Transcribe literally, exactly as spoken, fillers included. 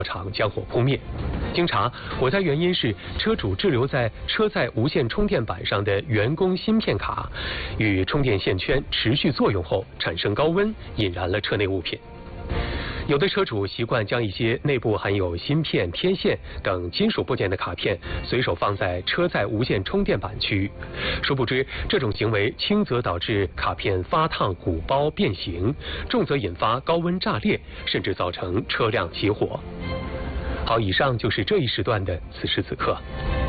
场将火扑灭。经查，火灾原因是车主滞留在车载无线充电板上的员工芯片卡与充电线圈持续作用后产生高温，引燃了车内物品。有的车主习惯将一些内部含有芯片、天线等金属部件的卡片随手放在车载无线充电板区，殊不知这种行为轻则导致卡片发烫、鼓包、变形，重则引发高温炸裂，甚至造成车辆起火。好，以上就是这一时段的此时此刻。